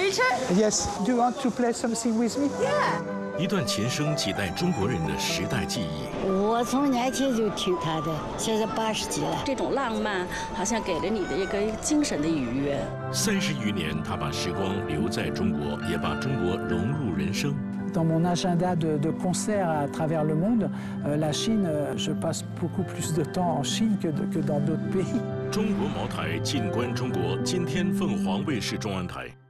Richard? Yes. Do you want to play something with me? Yeah. 一段前生几代中国人的时代记忆。 我从年轻就听他的，现在80几了。 这种浪漫，好像给了你的一个精神的愉悦。 30余年，他把时光留在中国，也把中国融入人生。 Dans mon agenda de concerts à travers le monde, la Chine, je passe beaucoup plus de temps en Chine que dans d'autres pays. 中国茅台，静观中国。今天凤凰卫视中文台。